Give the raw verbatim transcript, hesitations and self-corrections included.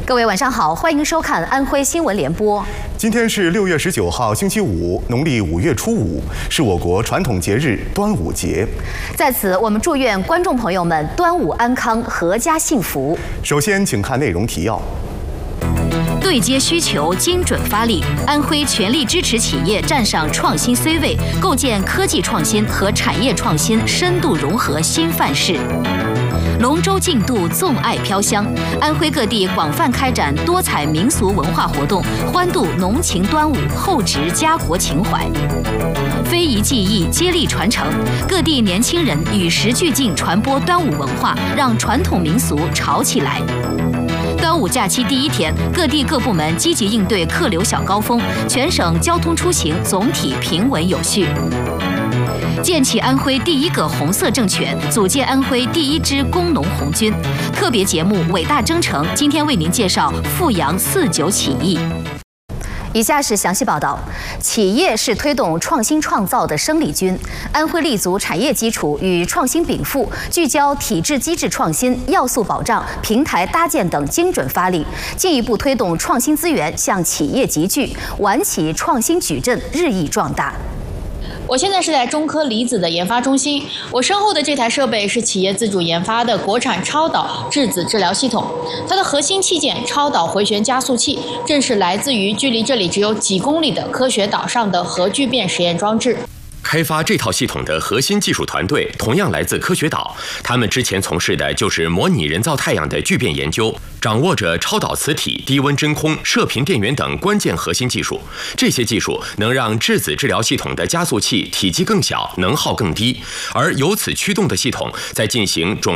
各位晚上好，欢迎收看安徽新闻联播。 今天是六月十九号，星期五，农历五月初五，是我国传统节日端午节。 在此，我们祝愿观众朋友们端午安康，阖家幸福。 首先，请看内容提要。 对接需求，精准发力。安徽全力支持企业站上创新 C 位，构建科技创新和产业创新深度融合新范式。龙舟竞渡，纵爱飘香。安徽各地广泛开展多彩民俗文化活动，欢度浓情端午，厚植家国情怀。非遗技艺接力传承，各地年轻人与时俱进传播端午文化，让传统民俗潮起来。 端午假期第一天，各地各部门积极应对客流小高峰，全省交通出行总体平稳有序。建起安徽第一个红色政权，组建安徽第一支工农红军。特别节目《伟大征程》今天为您介绍阜阳四九起义。 以下是详细报道。企业是推动创新创造的生力军。安徽立足产业基础与创新禀赋，聚焦体制机制创新、要素保障、平台搭建等精准发力，进一步推动创新资源向企业集聚，晚企创新矩阵日益壮大。 我现在是在中科离子的研发中心，我身后的这台设备是企业自主研发的国产超导质子治疗系统，它的核心器件超导回旋加速器，正是来自于距离这里只有几公里的科学岛上的核聚变实验装置。 开发这套系统的核心技术团队同样来自科学岛，他们之前从事的就是模拟人造太阳的聚变研究，掌握着超导磁体、低温真空、射频电源等关键核心技术。这些技术能让质子治疗系统的加速器体积更小，能耗更低，而由此驱动的系统在进行种